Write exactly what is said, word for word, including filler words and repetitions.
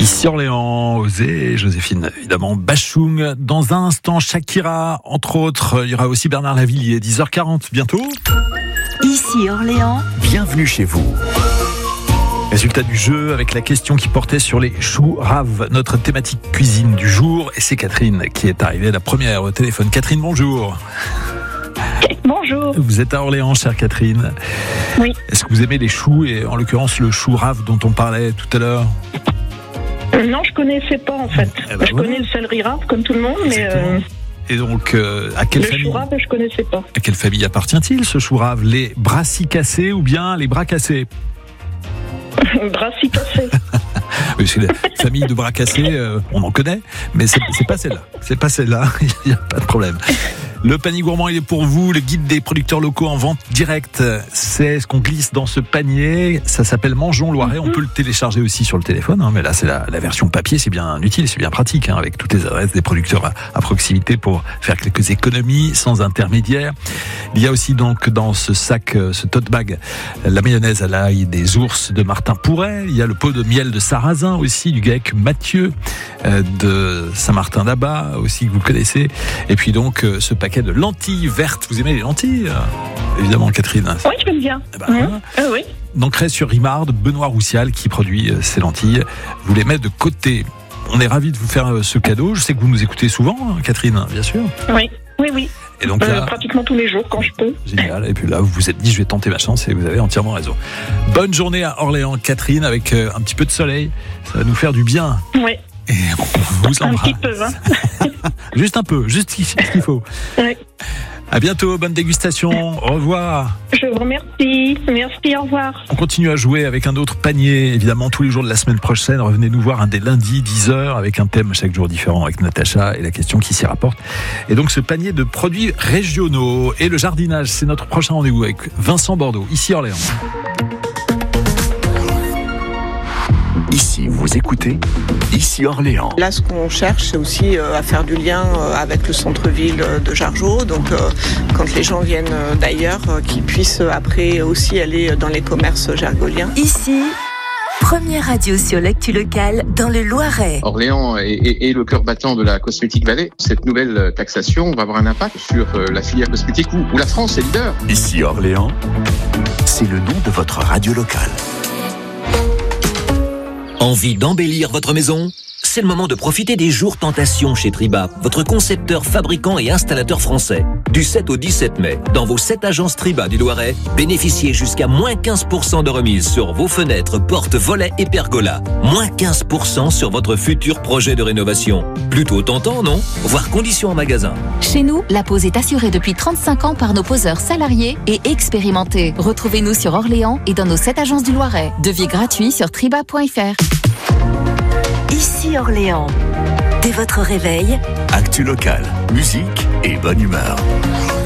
Ici Orléans, Osée, Joséphine, évidemment, Bachung. Dans un instant, Shakira, entre autres. Il y aura aussi Bernard Lavillier, dix heures quarante, bientôt. Ici Orléans. Bienvenue chez vous. Résultat du jeu avec la question qui portait sur les choux raves, notre thématique cuisine du jour. Et c'est Catherine qui est arrivée, la première au téléphone. Catherine, bonjour. Bonjour. Vous êtes à Orléans, chère Catherine. Oui. Est-ce que vous aimez les choux et en l'occurrence le chou rave dont on parlait tout à l'heure? Euh, non, je connaissais pas en fait. Eh ben je voilà. connais le céleri rave comme tout le monde, mais euh, Et donc, euh, à quelle le famille chou rave, je connaissais pas. À quelle famille appartient-il ce chou rave? Les brassicacées ou bien les bras cassés? Brassicacées. Oui, c'est la famille de bras cassés, euh, on en connaît, mais c'est, c'est pas celle-là. C'est pas celle-là, il n'y a pas de problème. Le panier gourmand, il est pour vous, le guide des producteurs locaux en vente directe. C'est ce qu'on glisse dans ce panier. Ça s'appelle Mangeons Loiret. On peut le télécharger aussi sur le téléphone, hein, mais là, c'est la, la version papier. C'est bien utile, c'est bien pratique, hein, avec toutes les adresses des producteurs à, à proximité pour faire quelques économies sans intermédiaire. Il y a aussi donc dans ce sac, ce tote bag, la mayonnaise à l'ail des ours de Martin Pourret. Il y a le pot de miel de Sarrasin aussi, du GAEC Mathieu euh, de Saint-Martin d'Abat aussi, que vous connaissez. Et puis donc, euh, ce paquet de lentilles vertes. Vous aimez les lentilles, euh, évidemment, Catherine? Oui, j'aime bien. Eh ben, Mmh. voilà. Euh, oui. D'Ancray sur Rimard, Benoît Roussial qui produit euh, ces lentilles. Vous les mettez de côté. On est ravis de vous faire euh, ce cadeau. Je sais que vous nous écoutez souvent, hein, Catherine, bien sûr. Oui, oui, oui. Et donc Euh, là, pratiquement tous les jours quand je peux. génial. Et puis là, vous vous êtes dit, je vais tenter ma chance et vous avez entièrement raison. Bonne journée à Orléans, Catherine, avec euh, un petit peu de soleil. Ça va nous faire du bien. Oui, Et on vous un embrasse. petit peu. Hein. Juste un peu, juste ce qu'il faut. Oui. À bientôt, bonne dégustation. Au revoir. Je vous remercie. Merci, au revoir. On continue à jouer avec un autre panier, évidemment, tous les jours de la semaine prochaine. Revenez nous voir un des lundis, dix heures, avec un thème chaque jour différent avec Natacha et la question qui s'y rapporte. Et donc, ce panier de produits régionaux et le jardinage, c'est notre prochain rendez-vous avec Vincent Bordeaux, ici Orléans. Ici, vous écoutez Ici Orléans. Là, ce qu'on cherche, c'est aussi euh, à faire du lien euh, avec le centre-ville euh, de Jargeau. Donc, euh, quand les gens viennent euh, d'ailleurs, euh, qu'ils puissent euh, après aussi aller dans les commerces jargoliens. Ici, première radio sur l'actu locale dans le Loiret. Orléans est, est, est le cœur battant de la Cosmétique Vallée. Cette nouvelle taxation va avoir un impact sur la filière cosmétique où, où la France est leader. Ici Orléans, c'est le nom de votre radio locale. Envie d'embellir votre maison ? C'est le moment de profiter des jours Tentation chez Triba, votre concepteur, fabricant et installateur français. Du sept au dix-sept mai, dans vos sept agences Triba du Loiret, bénéficiez jusqu'à moins quinze pour cent de remise sur vos fenêtres, portes, volets et pergolas. Moins quinze pour cent sur votre futur projet de rénovation. Plutôt tentant, non ? Voir conditions en magasin. Chez nous, la pose est assurée depuis trente-cinq ans par nos poseurs salariés et expérimentés. Retrouvez-nous sur Orléans et dans nos sept agences du Loiret. Devis gratuit sur triba point f r. Ici Orléans. Dès votre réveil, Actu locale, musique et bonne humeur.